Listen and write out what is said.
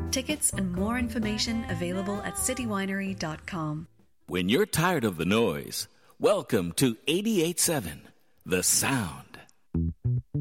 Tickets and more information available at citywinery.com. When you're tired of the noise, welcome to 88.7, The Sound.